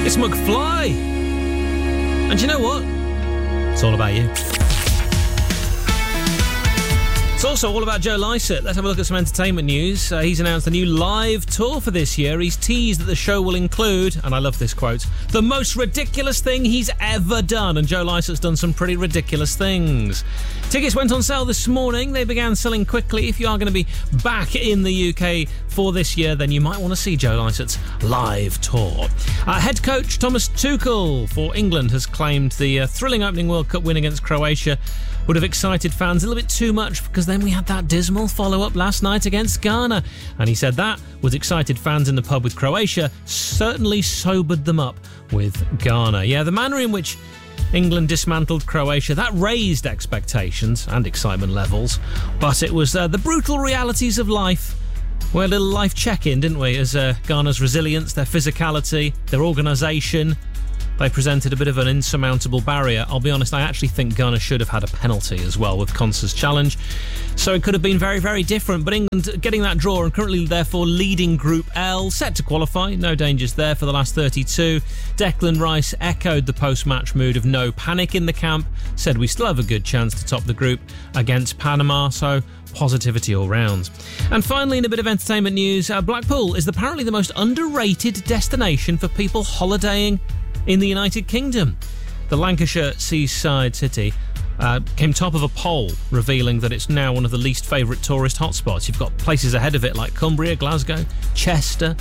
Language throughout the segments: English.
It's McFly. And you know what? It's all about you. It's also all about Joe Lycett. Let's have a look at some entertainment news. He's announced a new live tour for this year. He's teased that the show will include, and I love this quote, the most ridiculous thing he's ever done. And Joe Lycett's done some pretty ridiculous things. Tickets went on sale this morning. They began selling quickly. If you are going to be back in the UK for this year, then you might want to see Joe Lycett's live tour. Head coach Thomas Tuchel for England has claimed the thrilling opening World Cup win against Croatia would have excited fans a little bit too much, because then we had that dismal follow-up last night against Ghana. And he said that, with excited fans in the pub with Croatia, certainly sobered them up with Ghana. Yeah, the manner in which England dismantled Croatia, that raised expectations and excitement levels. But it was the brutal realities of life. We had a little life check-in, didn't we, as Ghana's resilience, their physicality, their organisation. They presented a bit of an insurmountable barrier. I'll be honest, I actually think Ghana should have had a penalty as well with Konsa's challenge. So it could have been very, very different. But England getting that draw and currently therefore leading Group L, set to qualify. No dangers there for the last 32. Declan Rice echoed the post-match mood of no panic in the camp, said we still have a good chance to top the group against Panama. So positivity all round. And finally, in a bit of entertainment news, Blackpool is apparently the most underrated destination for people holidaying in the United Kingdom. The Lancashire seaside city came top of a poll revealing that it's now one of the least favourite tourist hotspots. You've got places ahead of it like Cumbria, Glasgow, Chester,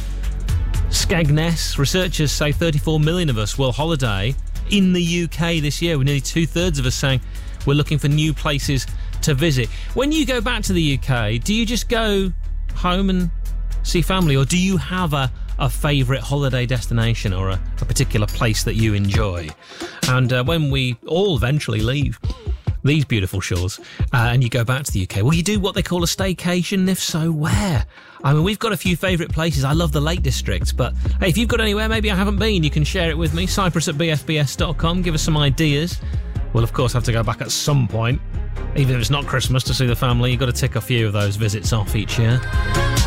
Skegness. Researchers say 34 million of us will holiday in the UK this year, with nearly two-thirds of us saying we're looking for new places to visit. When you go back to the UK, do you just go home and see family, or do you have a favourite holiday destination or a particular place that you enjoy? And when we all eventually leave these beautiful shores and you go back to the UK, will you do what they call a staycation? And if so, where? I mean, we've got a few favourite places. I love the Lake District, but hey, if you've got anywhere maybe I haven't been, you can share it with me. Cyprus@bfbs.com. Give us some ideas. We'll of course have to go back at some point, even if it's not Christmas, to see the family. You've got to tick a few of those visits off each year.